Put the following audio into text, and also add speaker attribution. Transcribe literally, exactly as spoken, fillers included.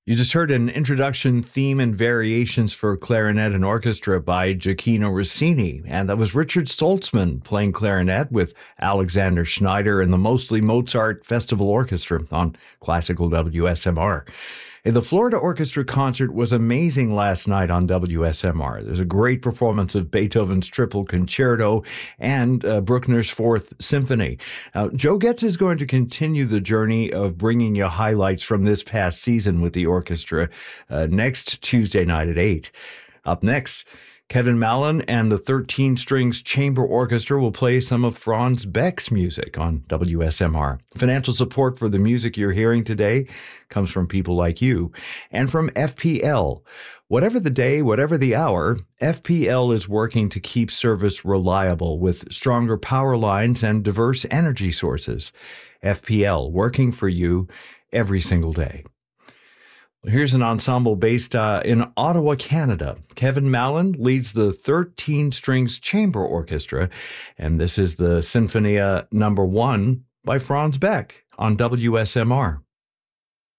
Speaker 1: You just heard an introduction theme and variations for clarinet and orchestra by Gioacchino Rossini, and that was Richard Stoltzman playing clarinet with Alexander Schneider and the Mostly Mozart Festival Orchestra on Classical W S M R. The Florida Orchestra concert was amazing last night on W S M R. There's a great performance of Beethoven's Triple Concerto and uh, Bruckner's Fourth Symphony. Now, Joe Getz is going to continue the journey of bringing you highlights from this past season with the orchestra uh, next Tuesday night at eight. Up next, Kevin Mallon and the thirteen Strings Chamber Orchestra will play some of Franz Beck's music on W S M R. Financial support for the music you're hearing today comes from people like you and from F P L. Whatever the day, whatever the hour, F P L is working to keep service reliable with stronger power lines and diverse energy sources. F P L, working for you every single day. Here's an ensemble based uh, in Ottawa, Canada. Kevin Mallon leads the thirteen Strings Chamber Orchestra, and this is the Sinfonia Number One by Franz Beck on W S M R.